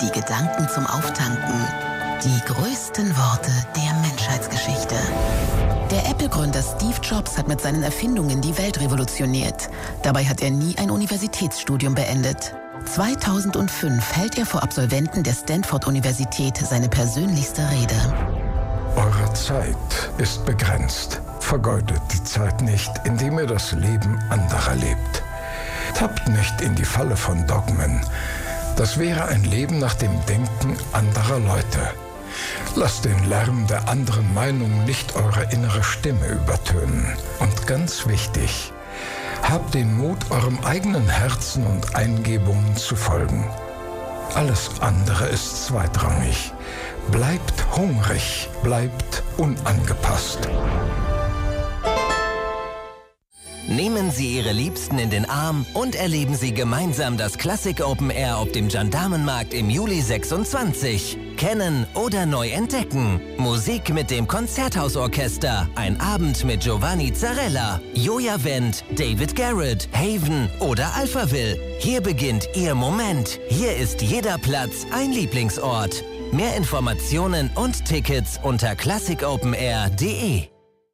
die Gedanken zum Auftanken. Die größten Worte der Menschheitsgeschichte. Der Apple-Gründer Steve Jobs hat mit seinen Erfindungen die Welt revolutioniert. Dabei hat er nie ein Universitätsstudium beendet. 2005 hält er vor Absolventen der Stanford-Universität seine persönlichste Rede. Eure Zeit ist begrenzt. Vergeudet die Zeit nicht, indem ihr das Leben anderer lebt. Tappt nicht in die Falle von Dogmen. Das wäre ein Leben nach dem Denken anderer Leute. Lasst den Lärm der anderen Meinung nicht eure innere Stimme übertönen. Und ganz wichtig, habt den Mut, eurem eigenen Herzen und Eingebungen zu folgen. Alles andere ist zweitrangig. Bleibt hungrig, bleibt unangepasst. Nehmen Sie Ihre Liebsten in den Arm und erleben Sie gemeinsam das Classic Open Air auf dem Gendarmenmarkt im Juli 26. Kennen oder neu entdecken. Musik mit dem Konzerthausorchester. Ein Abend mit Giovanni Zarella, Joja Wendt, David Garrett, Haven oder Alphaville. Hier beginnt Ihr Moment. Hier ist jeder Platz ein Lieblingsort. Mehr Informationen und Tickets unter classicopenair.de.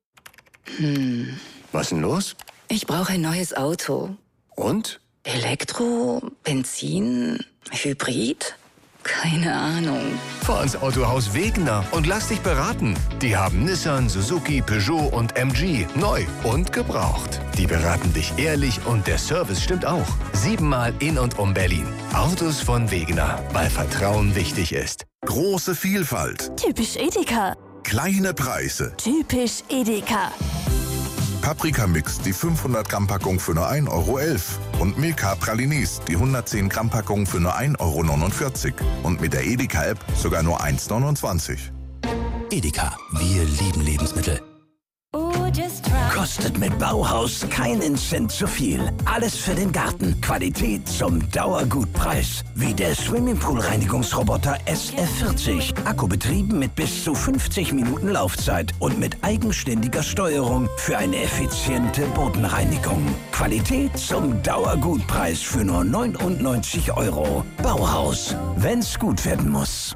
Was ist denn los? Ich brauche ein neues Auto. Und? Elektro, Benzin, Hybrid? Keine Ahnung. Fahr ins Autohaus Wegener und lass dich beraten. Die haben Nissan, Suzuki, Peugeot und MG. Neu und gebraucht. Die beraten dich ehrlich und der Service stimmt auch. 7-mal in und um Berlin. Autos von Wegener, weil Vertrauen wichtig ist. Große Vielfalt. Typisch Edeka. Kleine Preise. Typisch Edeka. Paprika-Mix, die 500-Gramm-Packung für nur 1,11 € und Milka Pralinis, die 110-Gramm-Packung für nur 1,49 € und mit der Edeka-App sogar nur 1,29 €. Edeka, wir lieben Lebensmittel. Kostet mit Bauhaus keinen Cent zu viel. Alles für den Garten. Qualität zum Dauergutpreis. Wie der Swimmingpool-Reinigungsroboter SF40. Akkubetrieben mit bis zu 50 Minuten Laufzeit und mit eigenständiger Steuerung für eine effiziente Bodenreinigung. Qualität zum Dauergutpreis für nur 99 €. Bauhaus, wenn's gut werden muss.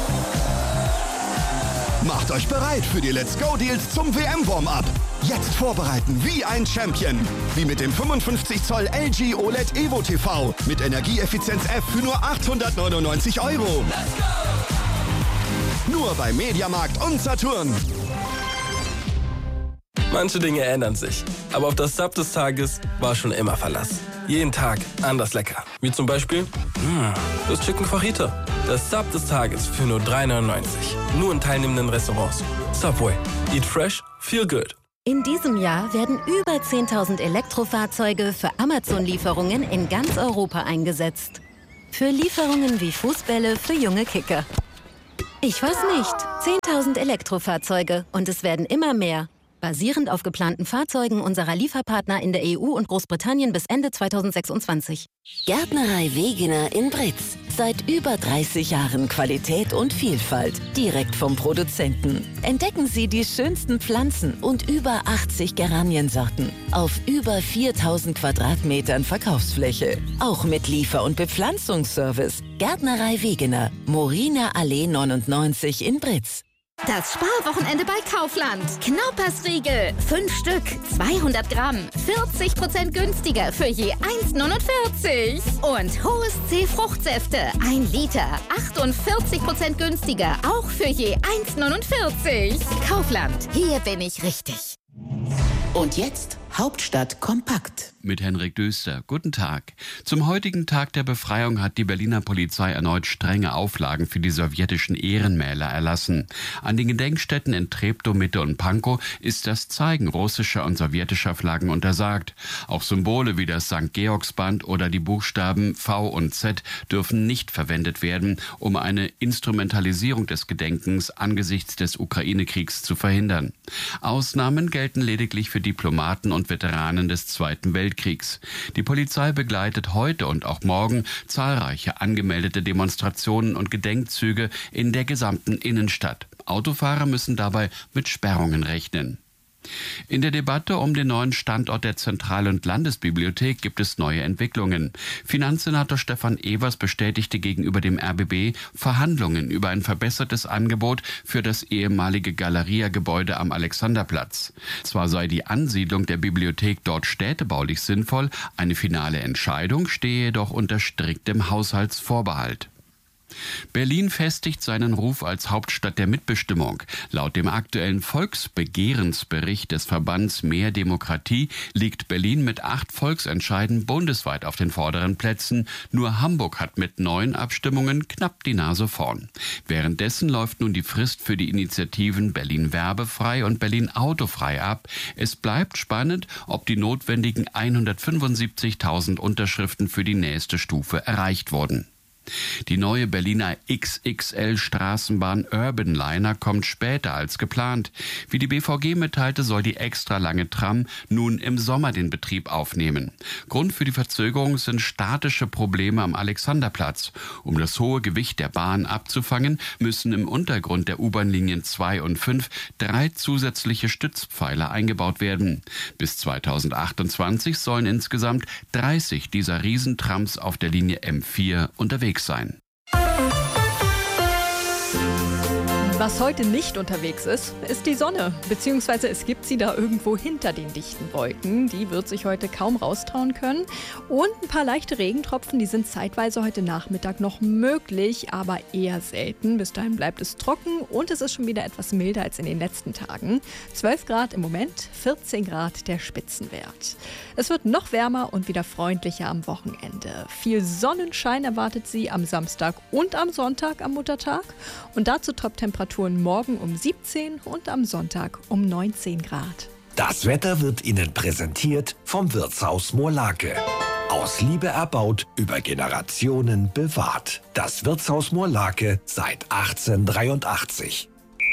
Macht euch bereit für die Let's Go Deals zum WM-Warm-Up. Jetzt vorbereiten wie ein Champion. Wie mit dem 55 Zoll LG OLED Evo TV mit Energieeffizienz F für nur 899 €. Nur bei Mediamarkt und Saturn. Manche Dinge ändern sich, aber auf das Sub des Tages war schon immer Verlass. Jeden Tag anders lecker. Wie zum Beispiel das Chicken Fajita. Das Sub des Tages für nur 3,99 €. Nur in teilnehmenden Restaurants. Subway. Eat fresh, feel good. In diesem Jahr werden über 10.000 Elektrofahrzeuge für Amazon-Lieferungen in ganz Europa eingesetzt. Für Lieferungen wie Fußbälle für junge Kicker. Ich weiß nicht. 10.000 Elektrofahrzeuge und es werden immer mehr. Basierend auf geplanten Fahrzeugen unserer Lieferpartner in der EU und Großbritannien bis Ende 2026. Gärtnerei Wegener in Britz. Seit über 30 Jahren Qualität und Vielfalt. Direkt vom Produzenten. Entdecken Sie die schönsten Pflanzen und über 80 Geraniensorten. Auf über 4.000 Quadratmetern Verkaufsfläche. Auch mit Liefer- und Bepflanzungsservice. Gärtnerei Wegener. Moriner Allee 99 in Britz. Das Sparwochenende bei Kaufland. Knaupersriegel, 5 Stück, 200 Gramm, 40% günstiger für je 1,49. Und Hohes C Fruchtsäfte, 1 Liter, 48% günstiger, auch für je 1,49. Kaufland, hier bin ich richtig. Und jetzt Hauptstadt kompakt. Mit Henrik Döster. Guten Tag. Zum heutigen Tag der Befreiung hat die Berliner Polizei erneut strenge Auflagen für die sowjetischen Ehrenmäler erlassen. An den Gedenkstätten in Treptow, Mitte und Pankow ist das Zeigen russischer und sowjetischer Flaggen untersagt. Auch Symbole wie das St. Georgsband oder die Buchstaben V und Z dürfen nicht verwendet werden, um eine Instrumentalisierung des Gedenkens angesichts des Ukraine-Kriegs zu verhindern. Ausnahmen gelten lediglich für Diplomaten und Veteranen des Zweiten Weltkriegs. Die Polizei begleitet heute und auch morgen zahlreiche angemeldete Demonstrationen und Gedenkzüge in der gesamten Innenstadt. Autofahrer müssen dabei mit Sperrungen rechnen. In der Debatte um den neuen Standort der Zentral- und Landesbibliothek gibt es neue Entwicklungen. Finanzsenator Stefan Evers bestätigte gegenüber dem RBB Verhandlungen über ein verbessertes Angebot für das ehemalige Galeria-Gebäude am Alexanderplatz. Zwar sei die Ansiedlung der Bibliothek dort städtebaulich sinnvoll, eine finale Entscheidung stehe jedoch unter striktem Haushaltsvorbehalt. Berlin festigt seinen Ruf als Hauptstadt der Mitbestimmung. Laut dem aktuellen Volksbegehrensbericht des Verbands Mehr Demokratie liegt Berlin mit 8 Volksentscheiden bundesweit auf den vorderen Plätzen. Nur Hamburg hat mit 9 Abstimmungen knapp die Nase vorn. Währenddessen läuft nun die Frist für die Initiativen Berlin werbefrei und Berlin autofrei ab. Es bleibt spannend, ob die notwendigen 175.000 Unterschriften für die nächste Stufe erreicht wurden. Die neue Berliner XXL-Straßenbahn Urban Liner kommt später als geplant. Wie die BVG mitteilte, soll die extra lange Tram nun im Sommer den Betrieb aufnehmen. Grund für die Verzögerung sind statische Probleme am Alexanderplatz. Um das hohe Gewicht der Bahn abzufangen, müssen im Untergrund der U-Bahn-Linien 2 und 5 3 zusätzliche Stützpfeiler eingebaut werden. Bis 2028 sollen insgesamt 30 dieser Riesentrams auf der Linie M4 unterwegs sein. Was heute nicht unterwegs ist, ist die Sonne. Beziehungsweise es gibt sie da irgendwo hinter den dichten Wolken. Die wird sich heute kaum raustrauen können. Und ein paar leichte Regentropfen, die sind zeitweise heute Nachmittag noch möglich, aber eher selten. Bis dahin bleibt es trocken und es ist schon wieder etwas milder als in den letzten Tagen. 12 Grad im Moment, 14 Grad der Spitzenwert. Es wird noch wärmer und wieder freundlicher am Wochenende. Viel Sonnenschein erwartet Sie am Samstag und am Sonntag am Muttertag. Und dazu Top-Temperaturen morgen um 17 und am Sonntag um 19 Grad. Das Wetter wird Ihnen präsentiert vom Wirtshaus Moorlake. Aus Liebe erbaut, über Generationen bewahrt. Das Wirtshaus Moorlake seit 1883.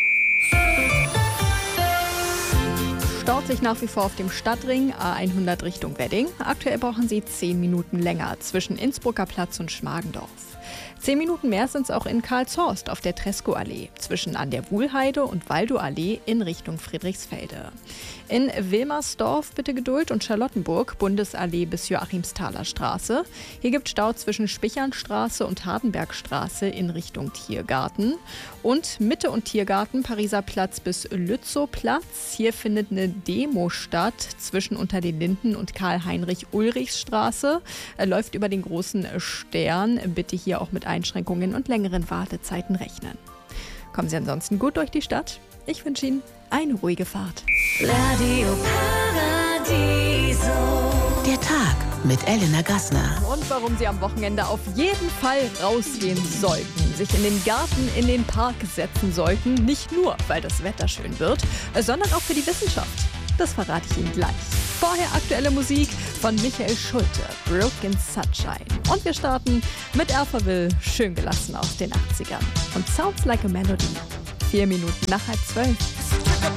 Staut sich nach wie vor auf dem Stadtring A100 Richtung Wedding. Aktuell brauchen Sie 10 Minuten länger zwischen Innsbrucker Platz und Schmargendorf. 10 Minuten mehr sind es auch in Karlshorst auf der Tresco-Allee, zwischen an der Wuhlheide und Waldow-Allee in Richtung Friedrichsfelde. In Wilmersdorf bitte Geduld und Charlottenburg, Bundesallee bis Joachimsthaler Straße. Hier gibt es Stau zwischen Spichernstraße und Hardenbergstraße in Richtung Tiergarten. Und Mitte und Tiergarten, Pariser Platz bis Lützowplatz. Hier findet eine Demo statt zwischen Unter den Linden und Karl-Heinrich-Ulrichs-Straße. Er läuft über den großen Stern. Bitte hier auch mit Einschränkungen und längeren Wartezeiten rechnen. Kommen Sie ansonsten gut durch die Stadt. Ich wünsche Ihnen eine ruhige Fahrt. Radio Paradiso. Der Tag mit Elena Gassner. Und warum Sie am Wochenende auf jeden Fall rausgehen sollten, sich in den Garten, in den Park setzen sollten. Nicht nur, weil das Wetter schön wird, sondern auch für die Wissenschaft. Das verrate ich Ihnen gleich. Vorher aktuelle Musik von Michael Schulte, Broken Sunshine. Und wir starten mit Alphaville, schön gelassen aus den 80ern. Und Sounds Like a Melody. 4 Minuten nach 11:30.